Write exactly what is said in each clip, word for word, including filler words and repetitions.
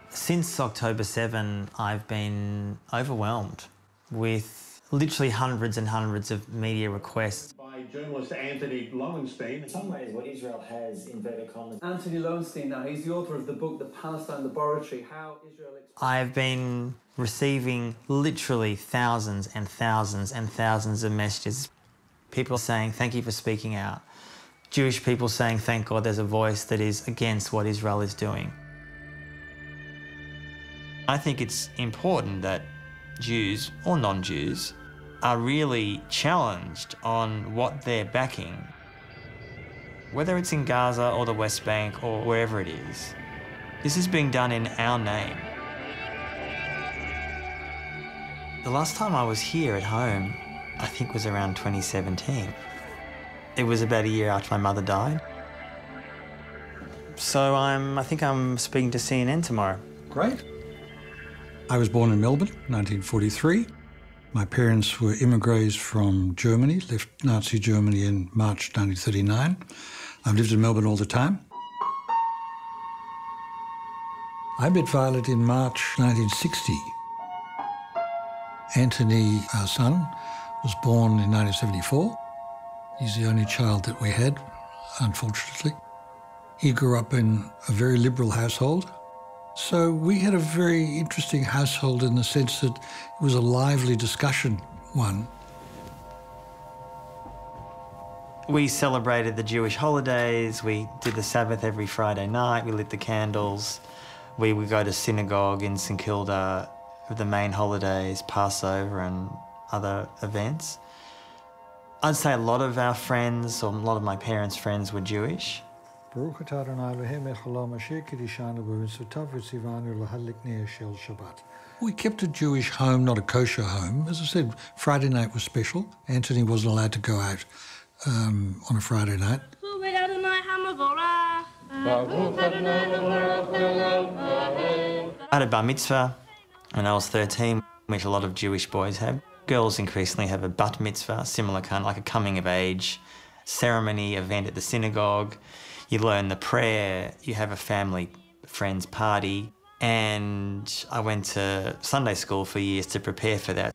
Since October seventh, I've been overwhelmed with literally hundreds and hundreds of media requests. By journalist Anthony Lowenstein. In some ways, what Israel has, inverted commas. Anthony Lowenstein now, he's the author of the book The Palestine Laboratory, How Israel... I've been receiving literally thousands and thousands and thousands of messages. People saying, thank you for speaking out. Jewish people saying, thank God there's a voice that is against what Israel is doing. I think it's important that Jews or non-Jews are really challenged on what they're backing, whether it's in Gaza or the West Bank or wherever it is. This is being done in our name. The last time I was here at home, I think was around twenty seventeen. It was about a year after my mother died. So I'm, I think I'm speaking to C N N tomorrow. Great. I was born in Melbourne, nineteen forty-three. My parents were immigrés from Germany, left Nazi Germany in March nineteen thirty-nine. I've lived in Melbourne all the time. I met Violet in March nineteen sixty. Anthony, our son, was born in nineteen seventy-four. He's the only child that we had, unfortunately. He grew up in a very liberal household. So we had a very interesting household in the sense that it was a lively discussion one. We celebrated the Jewish holidays, we did the Sabbath every Friday night, we lit the candles, we would go to synagogue in St Kilda for the main holidays, Passover and other events. I'd say a lot of our friends, or a lot of my parents' friends, were Jewish. We kept a Jewish home, not a kosher home. As I said, Friday night was special. Anthony wasn't allowed to go out um, on a Friday night. I had a bar mitzvah when I was thirteen, which a lot of Jewish boys have. Girls increasingly have a bat mitzvah, similar kind, like a coming of age ceremony event at the synagogue. You learn the prayer, you have a family friends party, and I went to Sunday school for years to prepare for that.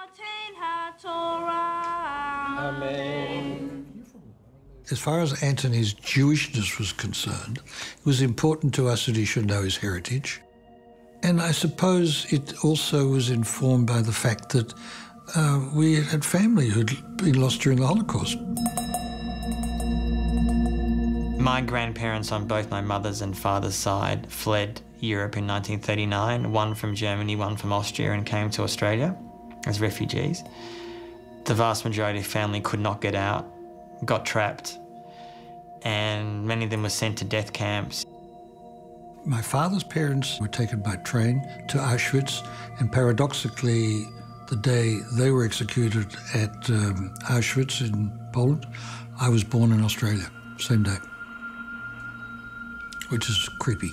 Amen. As far as Anthony's Jewishness was concerned, it was important to us that he should know his heritage. And I suppose it also was informed by the fact that uh, we had family who'd been lost during the Holocaust. My grandparents on both my mother's and father's side fled Europe in nineteen thirty-nine, one from Germany, one from Austria, and came to Australia as refugees. The vast majority of family could not get out, got trapped, and many of them were sent to death camps. My father's parents were taken by train to Auschwitz, and paradoxically, the day they were executed at um, Auschwitz in Poland, I was born in Australia, same day, which is creepy.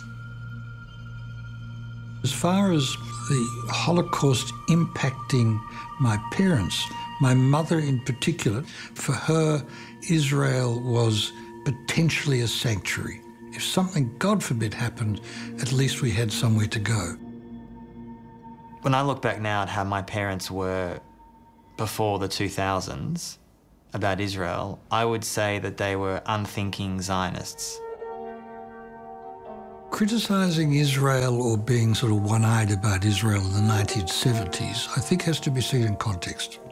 As far as the Holocaust impacting my parents, my mother in particular, for her, Israel was potentially a sanctuary. If something, God forbid, happened, at least we had somewhere to go. When I look back now at how my parents were before the two thousands about Israel, I would say that they were unthinking Zionists. Criticising Israel or being sort of one-eyed about Israel in the nineteen seventies, I think has to be seen in context.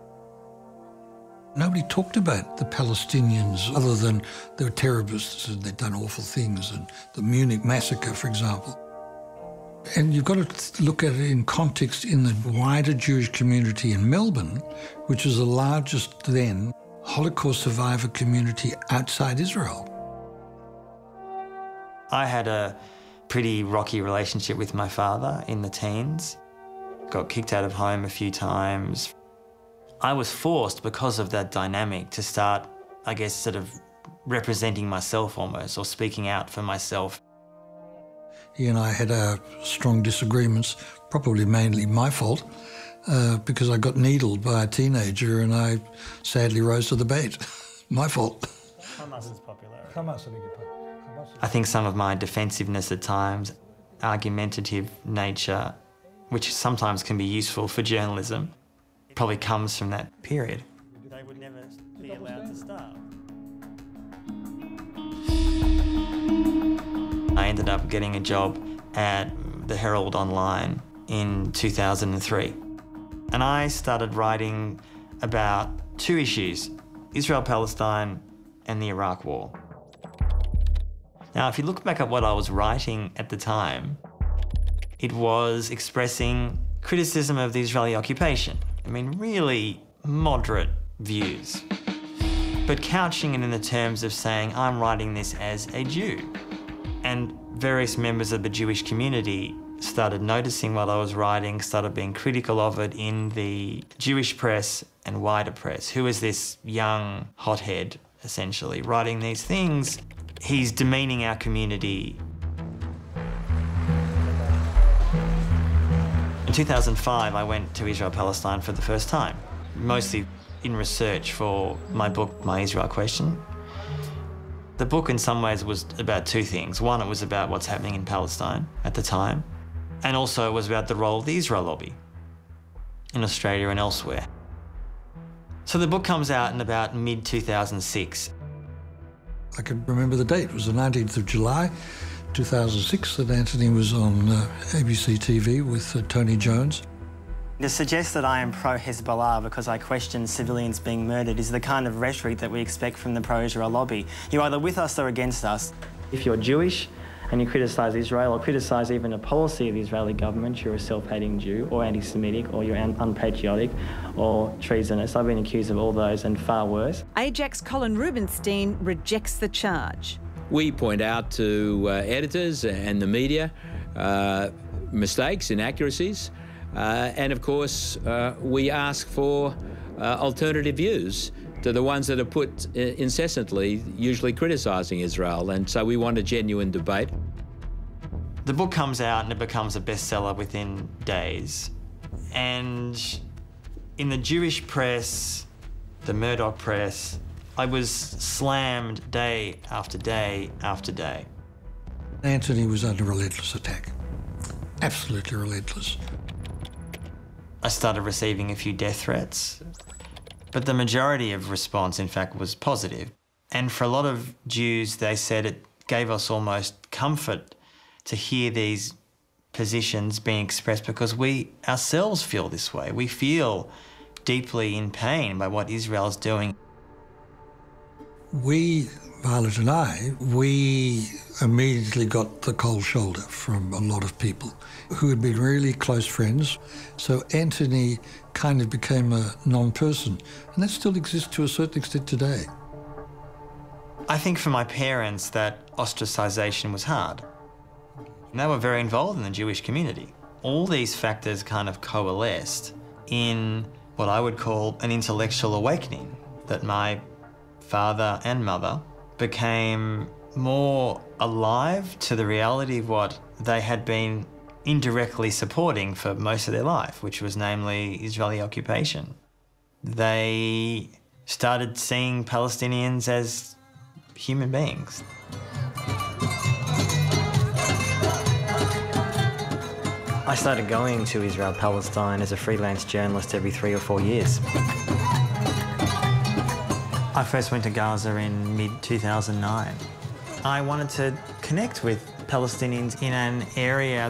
Nobody talked about the Palestinians other than they were terrorists and they'd done awful things, and the Munich massacre, for example. And you've got to look at it in context in the wider Jewish community in Melbourne, which was the largest then Holocaust survivor community outside Israel. I had a pretty rocky relationship with my father in the teens. Got kicked out of home a few times. I was forced, because of that dynamic, to start, I guess, sort of representing myself almost, or speaking out for myself. He and I had our strong disagreements, probably mainly my fault, uh, because I got needled by a teenager and I sadly rose to the bait. My fault. I think some of my defensiveness at times argumentative nature, which sometimes can be useful for journalism, probably comes from that period. They would never be allowed to starve. I ended up getting a job at the Herald Online in two thousand three. And I started writing about two issues, Israel-Palestine and the Iraq War. Now, if you look back at what I was writing at the time, it was expressing criticism of the Israeli occupation. I mean, really moderate views, but couching it in the terms of saying, I'm writing this as a Jew. And various members of the Jewish community started noticing what I was writing, started being critical of it in the Jewish press and wider press. Who is this young hothead, essentially, writing these things? He's demeaning our community. In two thousand five, I went to Israel-Palestine for the first time, mostly in research for my book, My Israel Question. The book, in some ways, was about two things. One, it was about what's happening in Palestine at the time, and also it was about the role of the Israel lobby in Australia and elsewhere. So the book comes out in about mid two thousand six. I can remember the date. It was the nineteenth of July, two thousand six, that Anthony was on uh, A B C T V with uh, Tony Jones. To suggest that I am pro-Hezbollah because I question civilians being murdered is the kind of rhetoric that we expect from the pro-Israel lobby. You're either with us or against us. If you're Jewish and you criticise Israel or criticise even a policy of the Israeli government, you're a self-hating Jew or anti-Semitic or you're un unpatriotic or treasonous. I've been accused of all those and far worse. Ajax Colin Rubenstein rejects the charge. We point out to uh, editors and the media uh, mistakes, inaccuracies, uh, and of course uh, we ask for uh, alternative views to the ones that are put uh, incessantly, usually criticising Israel, and so we want a genuine debate. The book comes out and it becomes a bestseller within days. And in the Jewish press, the Murdoch press, I was slammed day after day after day. Anthony was under relentless attack, absolutely relentless. I started receiving a few death threats, but the majority of response, in fact, was positive. And for a lot of Jews, they said it gave us almost comfort to hear these positions being expressed because we ourselves feel this way. We feel deeply in pain by what Israel is doing. We, Violet and I, we immediately got the cold shoulder from a lot of people who had been really close friends. So Anthony kind of became a non-person, and that still exists to a certain extent today. I think for my parents that ostracisation was hard. And they were very involved in the Jewish community. All these factors kind of coalesced in what I would call an intellectual awakening, that my father and mother became more alive to the reality of what they had been indirectly supporting for most of their life, which was namely Israeli occupation. They started seeing Palestinians as human beings. I started going to Israel-Palestine as a freelance journalist every three or four years. I first went to Gaza in mid two thousand nine. I wanted to connect with Palestinians in an area